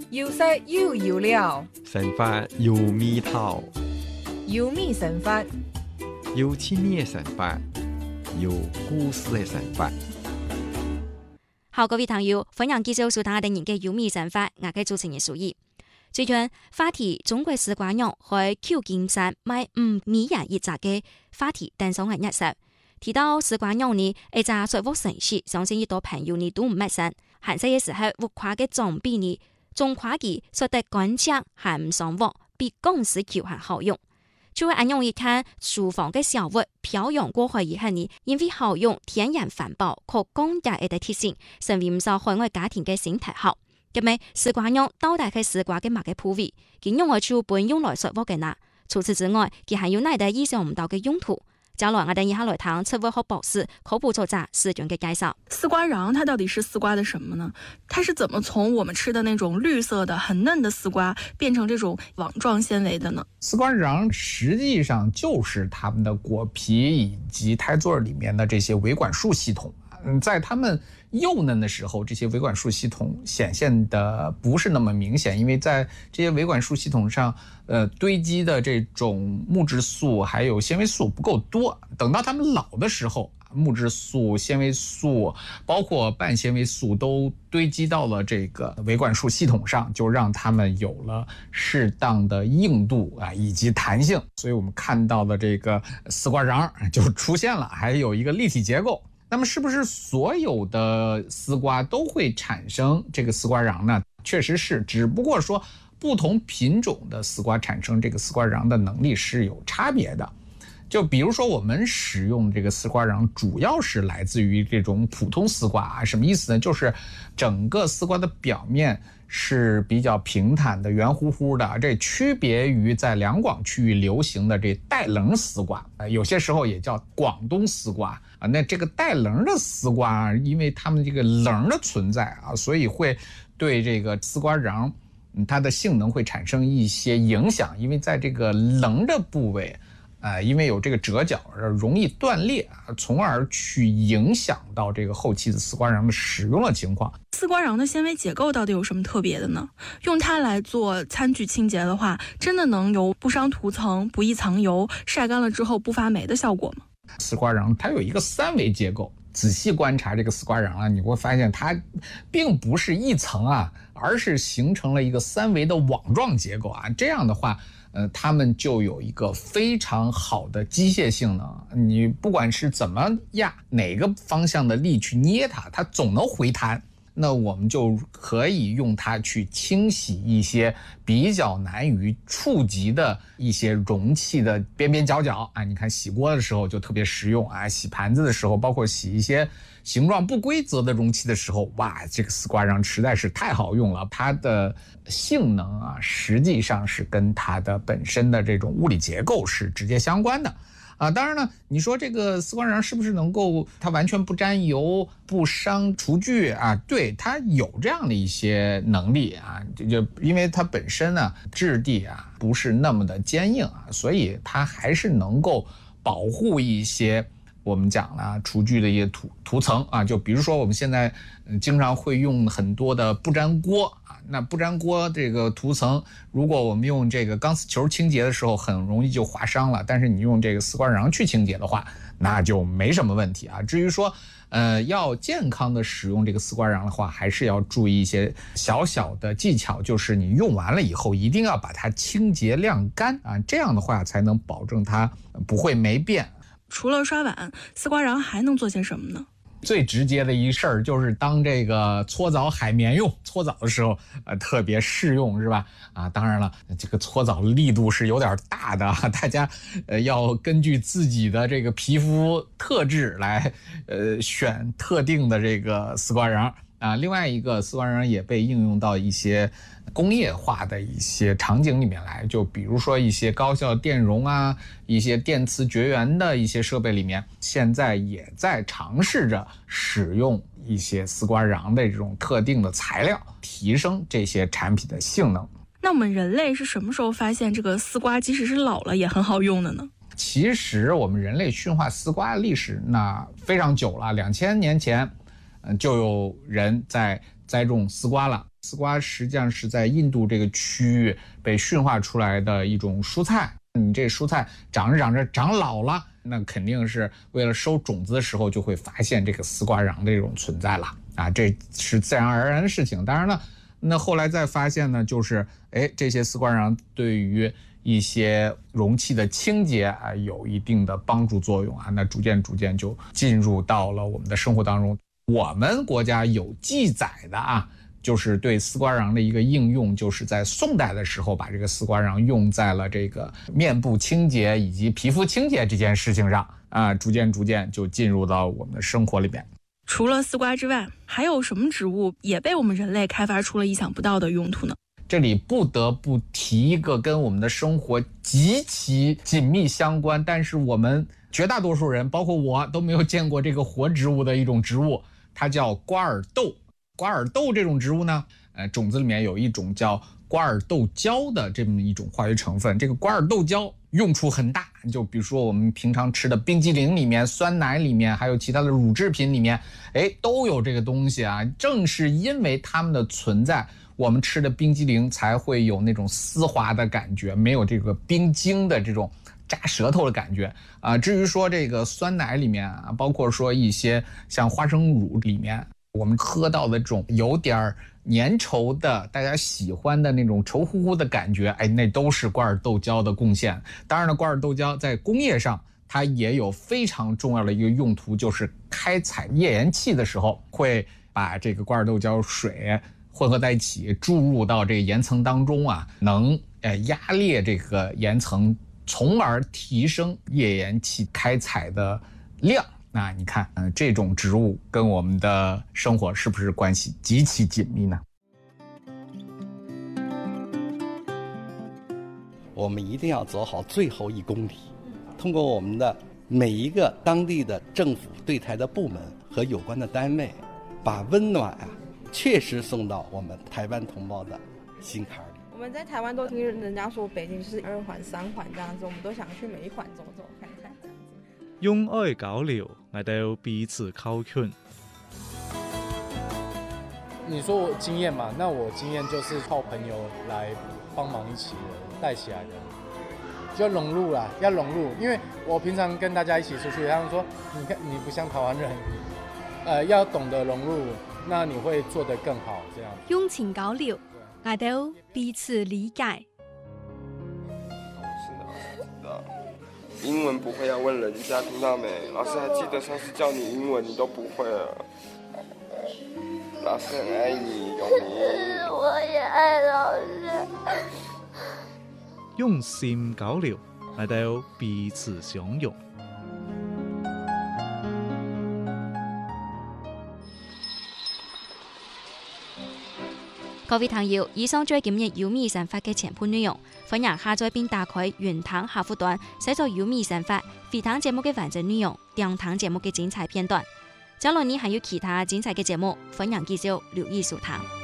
要色要要料， 成法要味道， 要味神法， 要亲密的成法，有故事的成法。 好，各位朋友，歡迎繼續收聽我哋嘅有味神法，我嘅主持人蘇怡。最近話題中國絲瓜釀喺舊金山賣美人一隻嘅話題登上嘅日程。提到絲瓜釀呢，一隻水務城市，相信好多朋友呢都唔陌生。閒時嘅時候，活化嘅裝備呢，中華機說得乾淨，還唔上網，比公司橋還好用。就會按樣一看，廚房嘅小物漂洋過海以後呢，因為好用、天然環保，可供一嘅提醒，成為唔少海外家庭嘅新態好。咁咪絲瓜釀到底係絲瓜嘅乜嘅部位？佢用來煮本用來說話嘅嗱。除此之外，佢還有哪啲意想唔到嘅用途？接落我哋以下來談食物學博士科普作者施炯嘅介紹。 絲瓜瓤它到底是絲瓜的什麼呢？它是怎麼從我們吃的那種綠色的很嫩的絲瓜變成這種網狀纖維的呢？ 絲瓜瓤實際上就是它們的果皮以及胎座裡面的這些維管束系統。在它們幼嫩的時候，這些維管束系統顯現的不是那麼明顯，因為在這些維管束系統上，堆積的這種木質素還有纖維素不夠多。等到它們老的時候，木質素、纖維素，包括半纖維素都堆積到了這個維管束系統上，就讓它們有了適當的硬度啊以及彈性。所以我們看到的這個絲瓜瓤就出現了，還有一個立體結構。那麼是不是所有的絲瓜都會產生這個絲瓜瓤呢？確實是，只不過說不同品種的絲瓜產生這個絲瓜瓤的能力是有差別的。就比如說我們使用這個絲瓜瓤主要是來自於這種普通絲瓜啊，什麼意思呢？就是整個絲瓜的表面是比較平坦的、圓乎乎的，這區別於在兩廣區域流行的這帶稜絲瓜，有些時候也叫廣東絲瓜啊。那這個帶稜的絲瓜，因為它們這個稜的存在啊，所以會對這個絲瓜瓤它的性能會產生一些影響，因為在這個稜的部位因為有這個折角，容易斷裂啊，從而去影響到這個後期的絲瓜瓤的使用的情況。 絲瓜瓤的纖維結構到底有什麼特別的呢？用它來做餐具清潔的話，真的能有不傷塗層、不易藏油、曬乾了之後不發霉的效果嗎？ 絲瓜瓤它有一個三維結構，仔細觀察這個絲瓜瓤啊，你會發現它並不是一層啊，而是形成了一個三維的網狀結構啊。這樣的話它們就有一個非常好的機械性能，你不管是怎麼壓哪個方向的力去捏它，它總能回彈。那我們就可以用它去清洗一些比較難於觸及的一些容器的邊邊角角啊。你看洗鍋的時候就特別實用啊，洗盤子的時候，包括洗一些形狀不規則的容器的時候，哇，這個絲瓜瓤實在是太好用了。它的性能啊，實際上是跟它的本身的這種物理結構是直接相關的。啊，當然呢，你說這個絲瓜瓤是不是能夠它完全不沾油、不傷廚具啊？對，它有這樣的一些能力啊，就因為它本身呢質地啊不是那麼的堅硬啊，所以它還是能夠保護一些我們講了廚具的一些塗層啊。就比如說我們現在經常會用很多的不粘鍋。那不粘鍋這個塗層，如果我們用這個鋼絲球清潔的時候，很容易就劃傷了。但是你用這個絲瓜瓤去清潔的話，那就沒什麼問題啊。至於說，要健康的使用這個絲瓜瓤的話，還是要注意一些小小的技巧，就是你用完了以後，一定要把它清潔晾乾啊，這樣的話才能保證它不會霉變。 除了刷碗，絲瓜瓤還能做些什麼呢？ 最直接的一事兒就是當這個搓澡海綿用，搓澡的時候特別適用，是吧？啊，當然了，這個搓澡力度是有點大的，大家要根據自己的這個皮膚特質來選特定的這個絲瓜瓤啊。另外一個絲瓜瓤也被應用到一些工業化的一些場景裡面來，就比如說一些高效電容啊，一些電磁絕緣的一些設備裡面，現在也在嘗試着使用一些絲瓜瓤的這種特定的材料，提升這些產品的性能。 那我們人類是什麼時候發現這個絲瓜即使是老了也很好用的呢？ 其實我們人類馴化絲瓜的歷史那非常久了，2000年前就有人在栽种丝瓜了。丝瓜实际上是在印度这个区域被驯化出来的一种蔬菜。你这蔬菜长着长着长老了，那肯定是为了收种子的时候就会发现这个丝瓜瓤的这种存在了啊，这是自然而然的事情。当然了，那后来再发现呢，就是这些丝瓜瓤对于一些容器的清洁啊有一定的帮助作用啊，那逐渐就进入到了我们的生活当中。我们国家有记载的啊，就是对丝瓜瓤的一个应用，就是在宋代的时候把这个丝瓜瓤用在了这个面部清洁以及皮肤清洁这件事情上啊，逐渐就进入到我们的生活里面。 除了丝瓜之外，还有什么植物也被我们人类开发出了意想不到的用途呢？ 这里不得不提一个跟我们的生活极其紧密相关，但是我们绝大多数人包括我都没有见过这个活植物的一种植物，它叫瓜尔豆。瓜尔豆这种植物呢，种子里面有一种叫瓜尔豆胶的这么一种化学成分。这个瓜尔豆胶用处很大，就比如说我们平常吃的冰激凌里面、酸奶里面，还有其他的乳制品里面，都有这个东西啊。正是因为它们的存在，我们吃的冰激凌才会有那种丝滑的感觉，没有这个冰晶的这种扎舌头的感觉啊。至于说这个酸奶里面啊，包括说一些像花生乳里面，我们喝到的这种有点粘稠的大家喜欢的那种稠乎乎的感觉，那都是瓜尔豆胶的贡献。当然了，瓜尔豆胶在工业上它也有非常重要的一个用途，就是开采页岩气的时候会把这个瓜尔豆胶水混合在一起注入到这个岩层当中啊，能压裂这个岩层，从而提升页岩气开采的量。那你看，这种植物跟我们的生活是不是关系极其紧密呢？ 我们一定要走好最后1公里，通过我们的每一个当地的政府对台的部门和有关的单位，把温暖确实送到我们台湾同胞的心坎里。 我们在台湾都听人家说北京就是2環3環這樣子，我們都想去每一環走走看看。 用愛交流，我哋彼此靠近。 你說我經驗嘛？那我經驗就是靠朋友來幫忙一起帶起來的，就融入啦，要融入。因為我平常跟大家一起出去，他們說你看你不像台灣人，要懂得融入，那你會做得更好。這樣用情交流，我哋彼此理解。 英文不会要问人家，听到没？老师还记得上次教你英文，你都不会了。老师很爱你，永明。 我也爱老师。 用心交流，我哋彼此相容。 各位朋友，以上就係今日有米神法嘅全部內容，歡迎下載並打開原堂客戶端，寫作有米神法，回聽節目嘅完整內容，聽堂節目嘅精彩片段。將來你還有其他精彩嘅節目，歡迎繼續留意收聽。